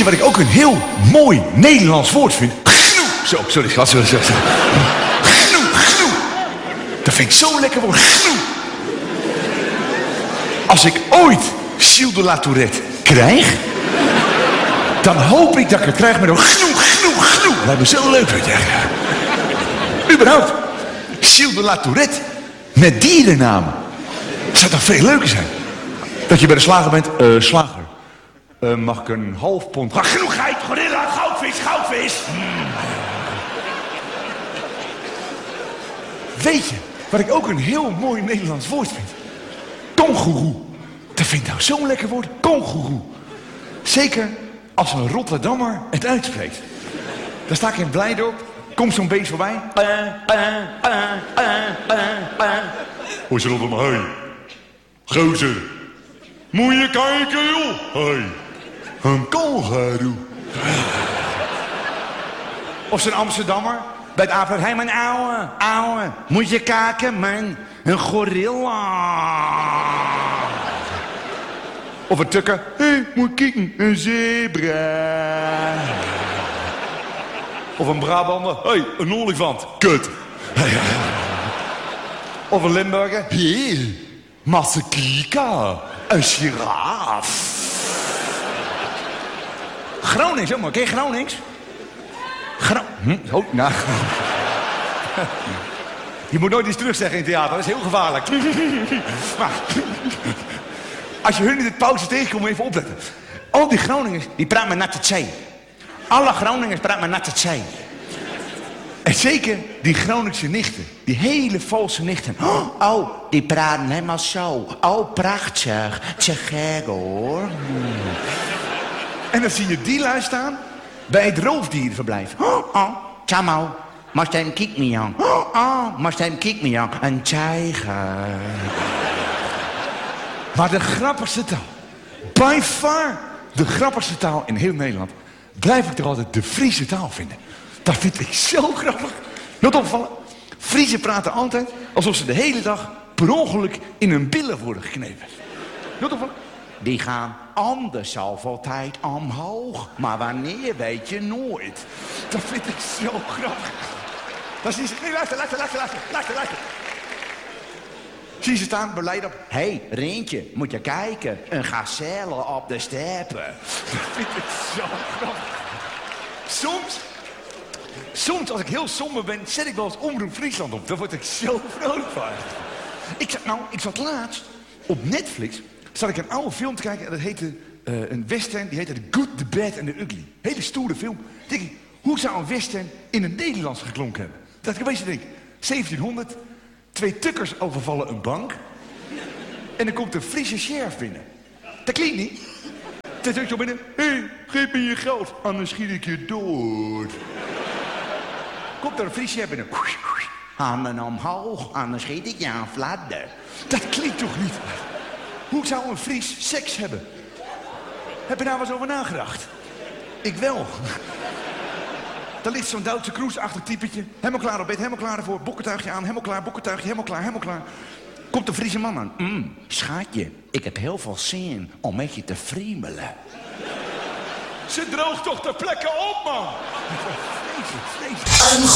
je wat ik ook een heel mooi Nederlands woord vind? Gnoe. Zo, sorry schat. Gnoe. Dat vind ik zo'n lekker woord. Gnoe. Als ik ooit Gilles de La Tourette krijg, dan hoop ik dat ik het krijg met een gnoe. Dat lijkt me zo leuk, weet je. Überhaupt, Gilles de La Tourette met dierennamen. Dat zou toch veel leuker zijn? Dat je bij de slager bent. Slager. Mag ik een half pond? Genoeg geit, gorilla, goudvis. Weet je, wat ik ook een heel mooi Nederlands woord vind? Kongoeroe. Dat vind ik nou zo'n lekker woord. Kongoeroe. Zeker als een Rotterdammer het uitspreekt. Dan sta ik in Blijdorp, komt zo'n beest voorbij. Hoe is het op hem? Hey. Gozer. Moet je kijken, joh. Hey. Een kangoeroe. Of zo'n Amsterdammer bij het avond. Hé, mijn ouwe. Moet je kijken, man. Een gorilla. Of een tukker. Hé, moet kijken. Een zebra. Of een Brabander. Hé, een olifant. Kut. Of een Limburger. Hé, Masakika. Een giraf. Gronings, jongen. Ken je Gronings? Oh, nou. Je moet nooit iets terugzeggen in het theater. Dat is heel gevaarlijk. Maar, als je hun in de pauze tegenkomt, moet je even opletten. Al die Groningers, die praten met natte zee. Alle Groningers praten met natte zee. En zeker die Groningse nichten. Die hele valse nichten. Oh, die praten helemaal zo. Oh, prachtig. Te gek, hoor. En dan zie je die lui staan bij het roofdierenverblijf. Tjamau, maar stem kijk me aan. Maar stem kijk me aan. Een tijger. Maar de grappigste taal, by far de grappigste taal in heel Nederland, blijf ik toch altijd de Friese taal vinden. Dat vind ik zo grappig. Not opvallen, Friesen praten altijd alsof ze de hele dag per ongeluk in hun billen worden geknepen. Not opvallen. Die gaan anders altijd omhoog. Maar wanneer weet je nooit. Dat vind ik zo grappig. Dan zie je ze... Nee, luister. Zie je ze staan, beleid op. Hé, Rintje, moet je kijken. Een gazelle op de steppen. Dat vind ik zo grappig. Soms als ik heel somber ben, zet ik wel eens Omroep Friesland op. Daar word ik zo vrolijk van. Ik zat laatst op Netflix... zat ik een oude film te kijken en dat heette een western. Die heette The Good, The Bad and The Ugly. Hele stoere film. Dan denk ik, hoe zou een western in het Nederlands geklonken hebben? Dat ik opeens denk, 1700, 2 tukkers overvallen een bank. En dan komt een Friese sheriff binnen. Dat klinkt niet. Dan zegt zo binnen, hé, geef me je geld, anders schiet ik je dood. Komt er een Friese sheriff binnen. Handen omhoog, anders schiet ik je aan fladder. Dat klinkt toch niet? Hoe zou een Fries seks hebben? Heb je daar wel eens over nagedacht? Ik wel. Daar ligt zo'n Duitse cruise-achtig typetje. Helemaal klaar op bed, helemaal klaar ervoor. Bokkentuigje aan, helemaal klaar, bokkentuigje, helemaal klaar. Komt een Friese man aan. Schatje, ik heb heel veel zin om met je te friemelen. Ze droogt toch ter plekke op, man. Vreselijk.